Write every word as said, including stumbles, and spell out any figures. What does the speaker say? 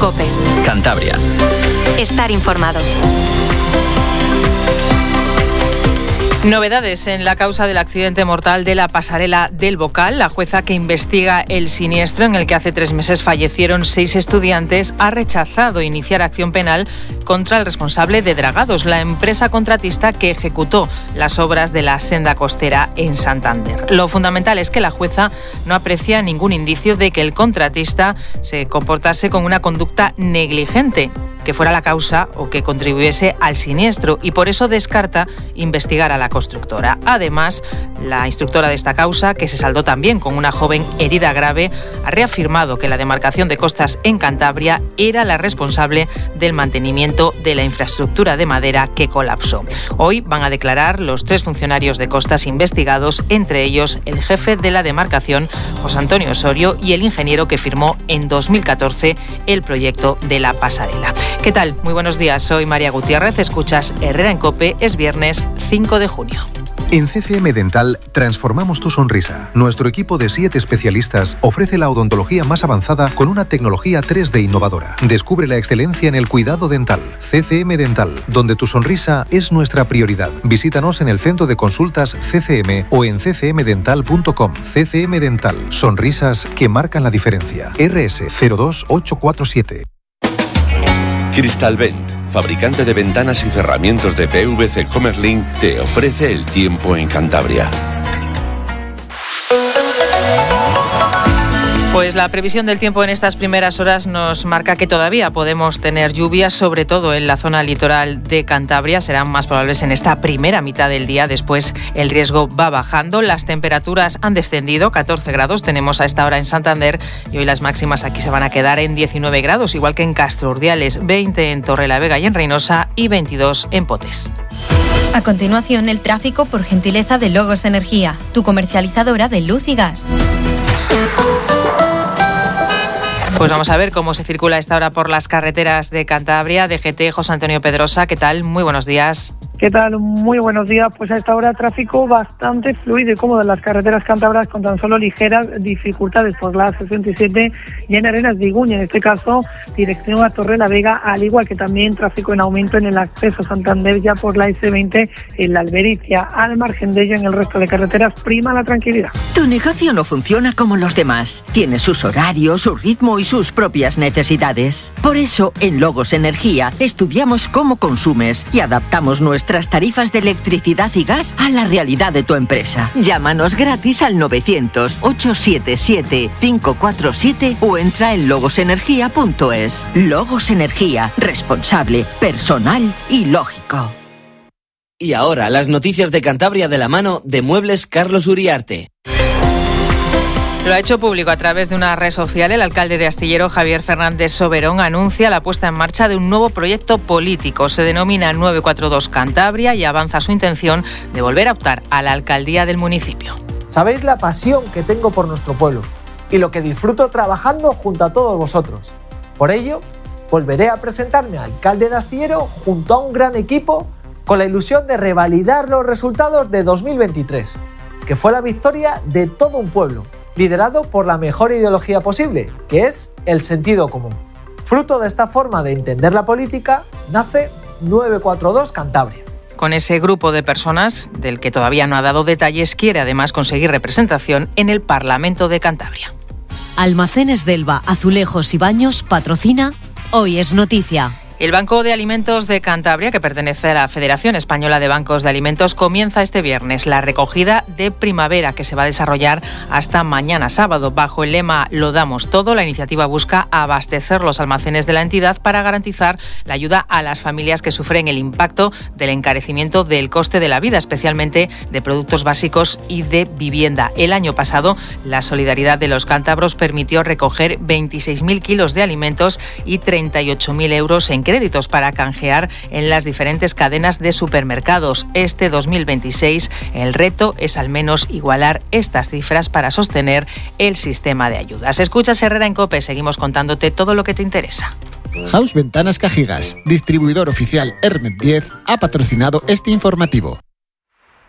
COPE. Cantabria. Estar informados. Novedades en la causa del accidente mortal de la pasarela del Bocal. La jueza que investiga el siniestro en el que hace tres meses fallecieron seis estudiantes ha rechazado iniciar acción penal contra el responsable de Dragados, la empresa contratista que ejecutó las obras de la senda costera en Santander. Lo fundamental es que la jueza no aprecia ningún indicio de que el contratista se comportase con una conducta negligente, que fuera la causa o que contribuyese al siniestro, y por eso descarta investigar a la constructora. Además, la instructora de esta causa, que se saldó también con una joven herida grave, ha reafirmado que la demarcación de costas en Cantabria era la responsable del mantenimiento de la infraestructura de madera que colapsó. Hoy van a declarar los tres funcionarios de costas investigados, entre ellos el jefe de la demarcación, José Antonio Osorio, y el ingeniero que firmó en dos mil catorce el proyecto de la pasarela. ¿Qué tal? Muy buenos días, soy María Gutiérrez, escuchas Herrera en COPE, es viernes cinco de junio. En C C M Dental transformamos tu sonrisa. Nuestro equipo de siete especialistas ofrece la odontología más avanzada con una tecnología tres D innovadora. Descubre la excelencia en el cuidado dental. C C M Dental, donde tu sonrisa es nuestra prioridad. Visítanos en el centro de consultas C C M o en c c m dental punto com. C C M Dental, sonrisas que marcan la diferencia. R S cero dos ocho cuatro siete. Crystalvent, fabricante de ventanas y cerramientos de P V C Comerlin, te ofrece el tiempo en Cantabria. Pues la previsión del tiempo en estas primeras horas nos marca que todavía podemos tener lluvias, sobre todo en la zona litoral de Cantabria. Serán más probables en esta primera mitad del día. Después el riesgo va bajando. Las temperaturas han descendido. catorce grados tenemos a esta hora en Santander y hoy las máximas aquí se van a quedar en diecinueve grados, igual que en Castro Urdiales, veinte en Torrelavega y en Reynosa y veintidós en Potes. A continuación, el tráfico por gentileza de Logos Energía, tu comercializadora de luz y gas. Pues vamos a ver cómo se circula a esta hora por las carreteras de Cantabria. D G T, José Antonio Pedrosa, ¿qué tal? Muy buenos días. ¿Qué tal? Muy buenos días. Pues a esta hora tráfico bastante fluido y cómodo en las carreteras cántabras, con tan solo ligeras dificultades por la sesenta y siete y en Arenas de Iguña, en este caso dirección a Torrelavega, al igual que también tráfico en aumento en el acceso a Santander ya por la ese veinte en la Albericia. Al margen de ello, en el resto de carreteras prima la tranquilidad. Tu negocio no funciona como los demás. Tiene sus horarios, su ritmo y sus propias necesidades. Por eso, en Logos Energía estudiamos cómo consumes y adaptamos nuestra tarifas de electricidad y gas a la realidad de tu empresa. Llámanos gratis al novecientos, ochocientos setenta y siete, quinientos cuarenta y siete o entra en logos energía punto es. Logos Energía, responsable, personal y lógico. Y ahora las noticias de Cantabria de la mano de Muebles Carlos Uriarte. Lo ha hecho público a través de una red social. El alcalde de Astillero, Javier Fernández Soberón, anuncia la puesta en marcha de un nuevo proyecto político. Se denomina nueve cuatro dos Cantabria y avanza su intención de volver a optar a la alcaldía del municipio. Sabéis la pasión que tengo por nuestro pueblo y lo que disfruto trabajando junto a todos vosotros. Por ello, volveré a presentarme a alcalde de Astillero junto a un gran equipo con la ilusión de revalidar los resultados de dos mil veintitrés, que fue la victoria de todo un pueblo, liderado por la mejor ideología posible, que es el sentido común. Fruto de esta forma de entender la política, nace nueve cuatro dos Cantabria. Con ese grupo de personas, del que todavía no ha dado detalles, quiere además conseguir representación en el Parlamento de Cantabria. Almacenes Delva, Azulejos y Baños patrocina Hoy es Noticia. El Banco de Alimentos de Cantabria, que pertenece a la Federación Española de Bancos de Alimentos, comienza este viernes la recogida de primavera, que se va a desarrollar hasta mañana sábado. Bajo el lema Lo damos todo, la iniciativa busca abastecer los almacenes de la entidad para garantizar la ayuda a las familias que sufren el impacto del encarecimiento del coste de la vida, especialmente de productos básicos y de vivienda. El año pasado, la solidaridad de los cántabros permitió recoger veintiséis mil kilos de alimentos y treinta y ocho mil euros en créditos para canjear en las diferentes cadenas de supermercados. Este dos mil veintiséis el reto es al menos igualar estas cifras para sostener el sistema de ayudas. Escuchas Herrera en COPE, seguimos contándote todo lo que te interesa. House Ventanas Cajigas, distribuidor oficial Hermet diez, ha patrocinado este informativo.